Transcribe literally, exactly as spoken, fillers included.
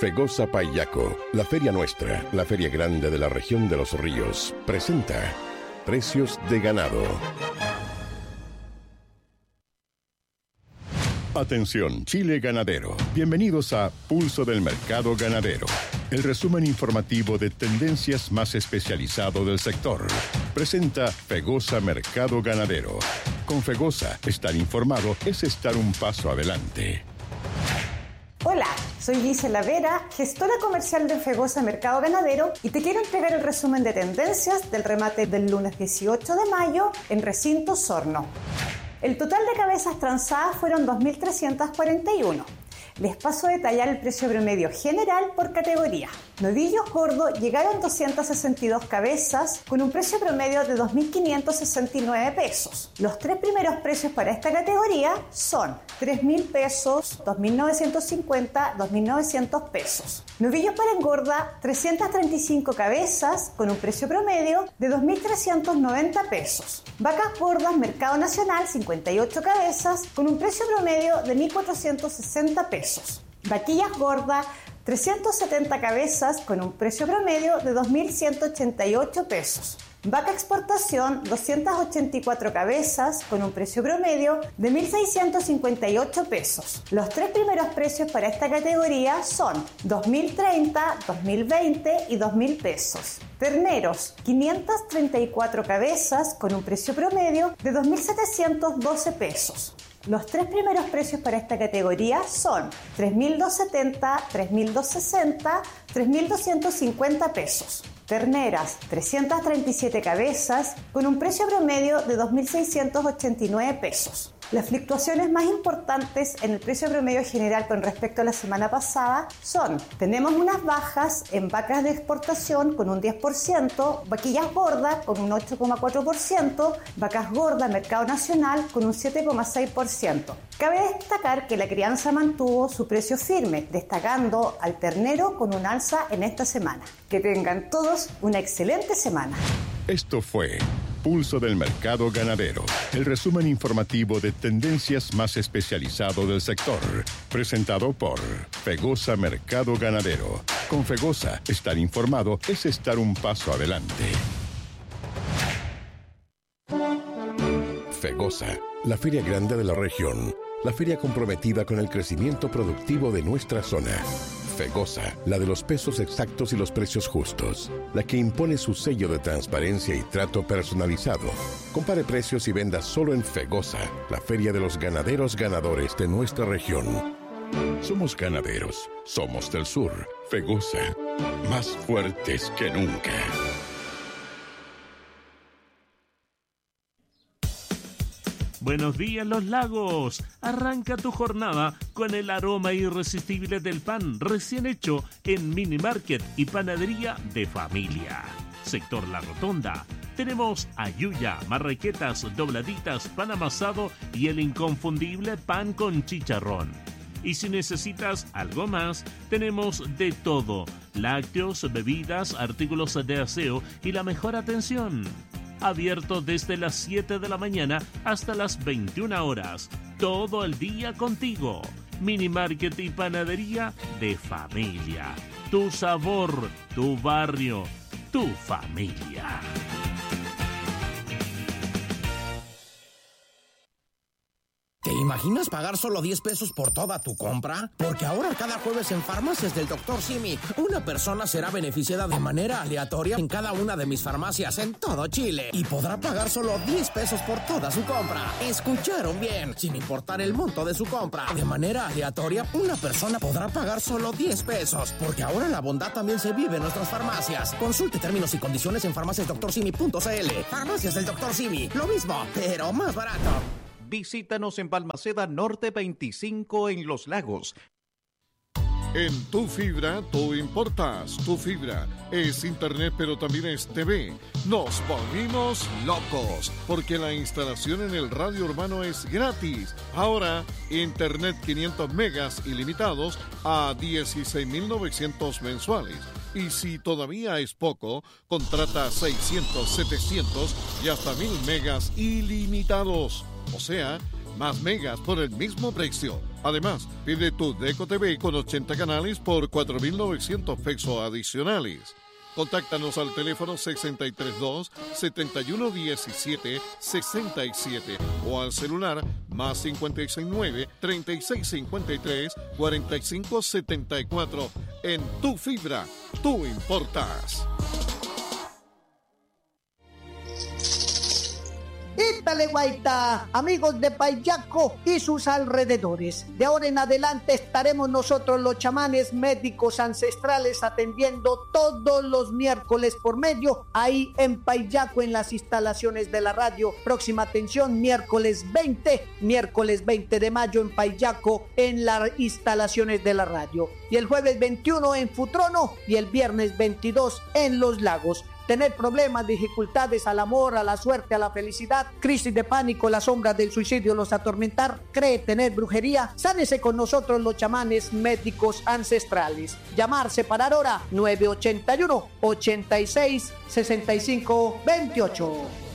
Fegosa Payaco, la feria nuestra, la feria grande de la región de los ríos, presenta Precios de Ganado. Atención, Chile ganadero. Bienvenidos a Pulso del Mercado Ganadero, el resumen informativo de tendencias más especializado del sector. Presenta Fegosa Mercado Ganadero. Con Fegosa, estar informado es estar un paso adelante. Hola, soy Gisela Vera, gestora comercial de Fegosa Mercado Ganadero, y te quiero entregar el resumen de tendencias del remate del lunes dieciocho de mayo en Recinto Osorno. El total de cabezas transadas fueron dos mil trescientas cuarenta y uno. Les paso a detallar el precio promedio general por categoría. Novillos gordos llegaron doscientas sesenta y dos cabezas con un precio promedio de dos mil quinientos sesenta y nueve pesos. Los tres primeros precios para esta categoría son tres mil pesos, dos mil novecientos cincuenta, dos mil novecientos pesos. Novillos para engorda, trescientas treinta y cinco cabezas con un precio promedio de dos mil trescientos noventa pesos. Vacas gordas Mercado Nacional, cincuenta y ocho cabezas con un precio promedio de mil cuatrocientos sesenta pesos. Vaquillas gordas, trescientas setenta cabezas con un precio promedio de dos mil ciento ochenta y ocho pesos. Vaca exportación, doscientas ochenta y cuatro cabezas con un precio promedio de mil seiscientos cincuenta y ocho pesos. Los tres primeros precios para esta categoría son dos mil treinta, dos mil veinte y dos mil pesos. Terneros, quinientas treinta y cuatro cabezas con un precio promedio de dos mil setecientos doce pesos. Los tres primeros precios para esta categoría son tres mil doscientos setenta, tres mil doscientos sesenta, tres mil doscientos cincuenta pesos. Terneras, trescientas treinta y siete cabezas con un precio promedio de dos mil seiscientos ochenta y nueve pesos. Las fluctuaciones más importantes en el precio promedio general con respecto a la semana pasada son: tenemos unas bajas en vacas de exportación con un diez por ciento, vaquillas gordas con un ocho coma cuatro por ciento, vacas gordas Mercado Nacional con un siete coma seis por ciento. Cabe destacar que la crianza mantuvo su precio firme, destacando al ternero con un alza en esta semana. Que tengan todos una excelente semana. Esto fue Pulso del Mercado Ganadero, el resumen informativo de tendencias más especializado del sector, presentado por Fegosa Mercado Ganadero. Con Fegosa, estar informado es estar un paso adelante. Fegosa, la feria grande de la región, la feria comprometida con el crecimiento productivo de nuestra zona. Fegosa, la de los pesos exactos y los precios justos, la que impone su sello de transparencia y trato personalizado. Compare precios y venda solo en Fegosa, la feria de los ganaderos ganadores de nuestra región. Somos ganaderos, somos del sur. Fegosa, más fuertes que nunca. Buenos días, Los Lagos. Arranca tu jornada con el aroma irresistible del pan recién hecho en Mini Market y Panadería de Familia. Sector La Rotonda. Tenemos ayuya, marraquetas, dobladitas, pan amasado y el inconfundible pan con chicharrón. Y si necesitas algo más, tenemos de todo: lácteos, bebidas, artículos de aseo y la mejor atención. Abierto desde las siete de la mañana hasta las veintiuna horas. Todo el día contigo. Mini Market y Panadería de Familia. Tu sabor, tu barrio, tu familia. ¿Te imaginas pagar solo diez pesos por toda tu compra? Porque ahora cada jueves en Farmacias del doctor Simi, una persona será beneficiada de manera aleatoria en cada una de mis farmacias en todo Chile y podrá pagar solo diez pesos por toda su compra. ¿Escucharon bien? Sin importar el monto de su compra. De manera aleatoria, una persona podrá pagar solo diez pesos, porque ahora la bondad también se vive en nuestras farmacias. Consulte términos y condiciones en farmacias doctor simi punto c l. Farmacias del doctor Simi, lo mismo, pero más barato. Visítanos en Balmaceda Norte veinticinco en Los Lagos. En Tu Fibra, tú importas. Tu Fibra es internet, pero también es T V. Nos volvimos locos, porque la instalación en el radio urbano es gratis. Ahora, internet quinientos megas ilimitados a dieciséis mil novecientos mensuales. Y si todavía es poco, contrata seiscientos, setecientos y hasta mil megas ilimitados. O sea, más megas por el mismo precio. Además, pide tu Deco T V con ochenta canales por cuatro mil novecientos pesos adicionales. Contáctanos al teléfono seis tres dos, siete uno uno siete, seis siete o al celular más cinco seis nueve, tres seis cinco tres, cuatro cinco siete cuatro. En Tu Fibra, tú importas. Ítale Guaita, amigos de Paillaco y sus alrededores. De ahora en adelante estaremos nosotros los chamanes médicos ancestrales atendiendo todos los miércoles por medio ahí en Paillaco en las instalaciones de la radio. Próxima atención miércoles veinte, miércoles veinte de mayo en Paillaco en las instalaciones de la radio. Y el jueves veintiuno en Futrono y el viernes veintidós en Los Lagos. Tener problemas, dificultades al amor, a la suerte, a la felicidad, crisis de pánico, las sombras del suicidio los atormentar, cree tener brujería, sánese con nosotros los chamanes médicos ancestrales. Llamar, separar hora nueve ochenta y uno, ochenta y seis, sesenta y cinco veintiocho.